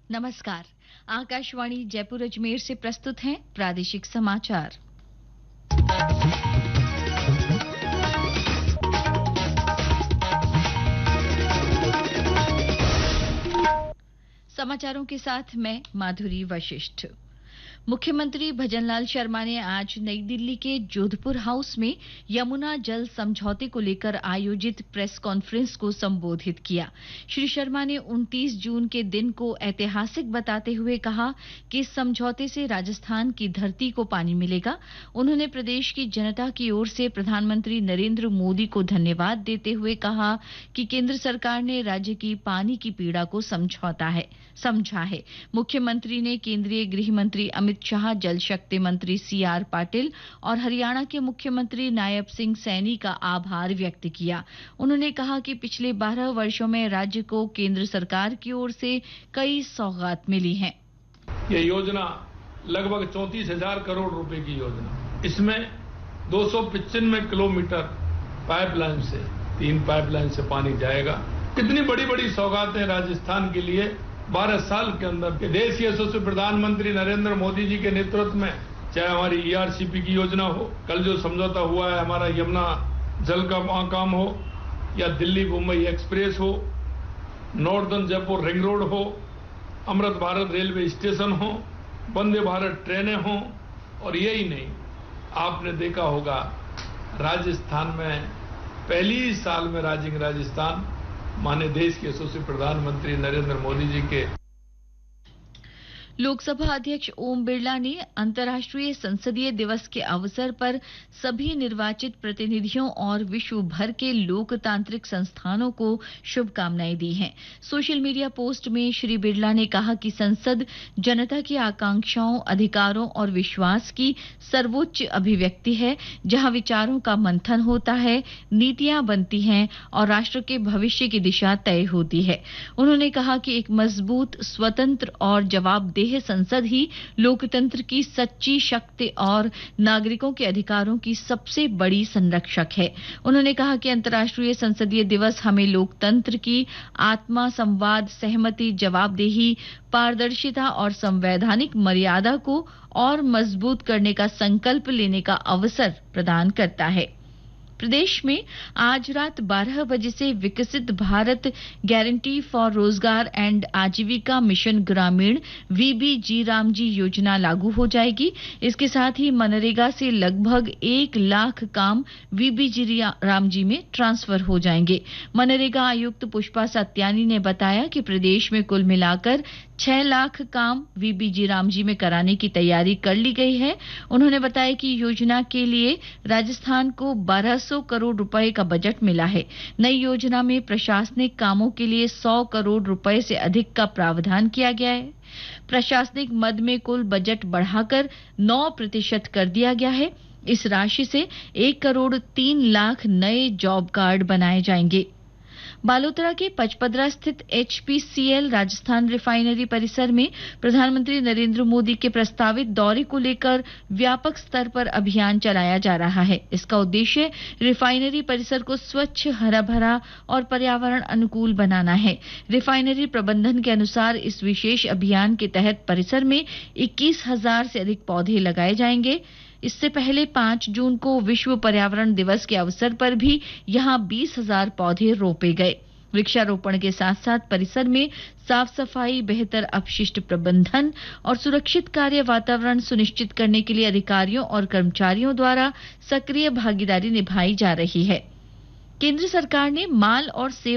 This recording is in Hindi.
नमस्कार। आकाशवाणी जयपुर अजमेर से प्रस्तुत हैं प्रादेशिक समाचार। समाचारों के साथ मैं माधुरी वशिष्ठ। मुख्यमंत्री भजनलाल शर्मा ने आज नई दिल्ली के जोधपुर हाउस में यमुना जल समझौते को लेकर आयोजित प्रेस कॉन्फ्रेंस को संबोधित किया। श्री शर्मा ने 29 जून के दिन को ऐतिहासिक बताते हुए कहा कि इस समझौते से राजस्थान की धरती को पानी मिलेगा। उन्होंने प्रदेश की जनता की ओर से प्रधानमंत्री नरेंद्र मोदी को धन्यवाद देते हुए कहा कि केंद्र सरकार ने राज्य की पानी की पीड़ा को समझा है। मुख्यमंत्री ने केंद्रीय गृह मंत्री अमित शाह, जल शक्ति मंत्री सीआर पाटिल और हरियाणा के मुख्यमंत्री नायब सिंह सैनी का आभार व्यक्त किया। उन्होंने कहा कि पिछले 12 वर्षों में राज्य को केंद्र सरकार की ओर से कई सौगात मिली हैं। ये योजना लगभग 34,000 करोड़ रुपए की योजना, इसमें 295 किलोमीटर पाइपलाइन से 3 पाइपलाइन से पानी जाएगा। कितनी बड़ी बड़ी सौगातें राजस्थान के लिए 12 साल के अंदर। देश के यशस्वी प्रधानमंत्री नरेंद्र मोदी जी के नेतृत्व में, चाहे हमारी ईआरसीपी की योजना हो, कल जो समझौता हुआ है हमारा यमुना जल का काम हो, या दिल्ली मुंबई एक्सप्रेस हो, नॉर्दर्न जयपुर रिंग रोड हो, अमृत भारत रेलवे स्टेशन हो, वंदे भारत ट्रेनें हो, और यही नहीं, आपने देखा होगा राजस्थान में पहली साल में राइजिंग राजस्थान माने देश के यशस्वी प्रधानमंत्री नरेंद्र मोदी जी के। लोकसभा अध्यक्ष ओम बिरला ने अंतर्राष्ट्रीय संसदीय दिवस के अवसर पर सभी निर्वाचित प्रतिनिधियों और विश्व भर के लोकतांत्रिक संस्थानों को शुभकामनाएं दी हैं। सोशल मीडिया पोस्ट में श्री बिरला ने कहा कि संसद जनता की आकांक्षाओं, अधिकारों और विश्वास की सर्वोच्च अभिव्यक्ति है, जहां विचारों का मंथन होता है, नीतियां बनती हैं और राष्ट्र के भविष्य की दिशा तय होती है। उन्होंने कहा कि एक मजबूत, स्वतंत्र और जवाबदेह संसद ही लोकतंत्र की सच्ची शक्ति और नागरिकों के अधिकारों की सबसे बड़ी संरक्षक है। उन्होंने कहा कि अंतर्राष्ट्रीय संसदीय दिवस हमें लोकतंत्र की आत्मा, संवाद, सहमति, जवाबदेही, पारदर्शिता और संवैधानिक मर्यादा को और मजबूत करने का संकल्प लेने का अवसर प्रदान करता है। प्रदेश में आज रात 12 बजे से विकसित भारत गारंटी फॉर रोजगार एंड आजीविका मिशन ग्रामीण वीबीजी रामजी योजना लागू हो जाएगी। इसके साथ ही मनरेगा से लगभग 1 लाख काम वीबीजी रामजी में ट्रांसफर हो जाएंगे। मनरेगा आयुक्त पुष्पा सत्यानी ने बताया कि प्रदेश में कुल मिलाकर 6 लाख काम वीबीजी रामजी में कराने की तैयारी कर ली गई है। उन्होंने बताया कि योजना के लिए राजस्थान को 1200 करोड़ रुपए का बजट मिला है। नई योजना में प्रशासनिक कामों के लिए 100 करोड़ रुपए से अधिक का प्रावधान किया गया है। प्रशासनिक मद में कुल बजट बढ़ाकर 9% कर दिया गया है। इस राशि से 1 करोड़ 3 लाख नए जॉब कार्ड बनाए जाएंगे। बालोतरा के पचपदरा स्थित एचपीसीएल राजस्थान रिफाइनरी परिसर में प्रधानमंत्री नरेंद्र मोदी के प्रस्तावित दौरे को लेकर व्यापक स्तर पर अभियान चलाया जा रहा है। इसका उद्देश्य रिफाइनरी परिसर को स्वच्छ, हरा भरा और पर्यावरण अनुकूल बनाना है। रिफाइनरी प्रबंधन के अनुसार इस विशेष अभियान के तहत परिसर में 21,000 से अधिक पौधे लगाए जाएंगे। इससे पहले 5 जून को विश्व पर्यावरण दिवस के अवसर पर भी यहां 20,000 पौधे रोपे गए। वृक्षारोपण के साथ साथ परिसर में साफ सफाई, बेहतर अपशिष्ट प्रबंधन और सुरक्षित कार्य वातावरण सुनिश्चित करने के लिए अधिकारियों और कर्मचारियों द्वारा सक्रिय भागीदारी निभाई जा रही है। केंद्र सरकार ने माल और सेवा